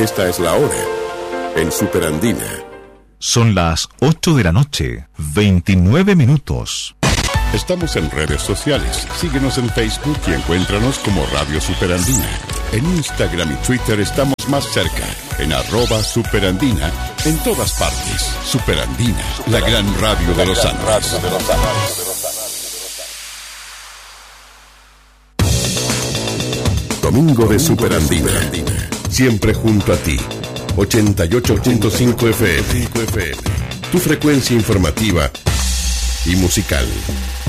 Esta es la hora en Superandina. Son las 8 de la noche, 29 minutos. Estamos en redes sociales. Síguenos en Facebook y encuéntranos como Radio Superandina. En Instagram y Twitter estamos más cerca, en @Superandina, en todas partes. Superandina, la gran radio de los Andes. Domingo de Superandina, siempre junto a ti. 88.5 FM, tu frecuencia informativa y musical.